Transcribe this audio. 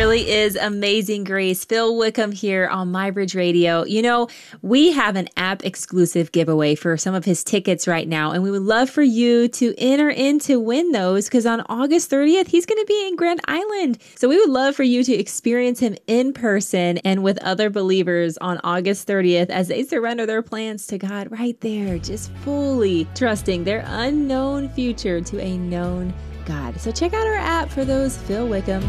really is Amazing Grace. Phil Wickham here on MyBridge Radio. You know, we have an app exclusive giveaway for some of his tickets right now, and we would love for you to enter in to win those because on August 30th, he's going to be in Grand Island. So we would love for you to experience him in person and with other believers on August 30th as they surrender their plans to God right there, just fully trusting their unknown future to a known God. So check out our app for those Phil Wickham